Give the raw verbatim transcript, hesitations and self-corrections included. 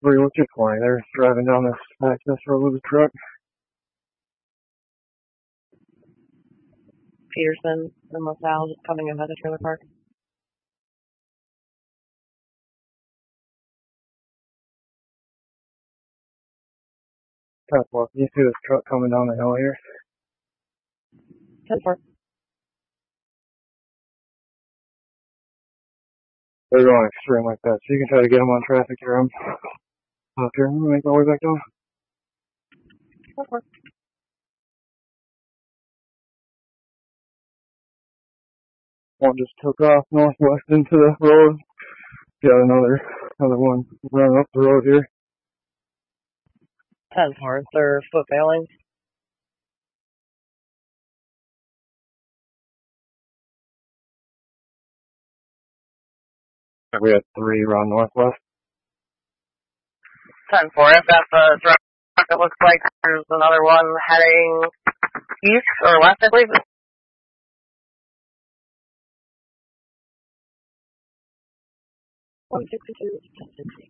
Three, what's your twenty? They're driving down this access road with a truck. Peterson and LaSalle just coming in by the trailer park. ten four, you see this truck coming down the hill here? ten four. They're going extreme like that, so you can try to get them on traffic here. I'm up here. I'm gonna make my way back down. ten four. One just took off northwest into the road. Got another, another one running up the road here. ten four. Is there foot failing? We had three around northwest. ten four. If that's the truck, it looks like there's another one heading east or west, I believe. one sixty-two, ten sixty.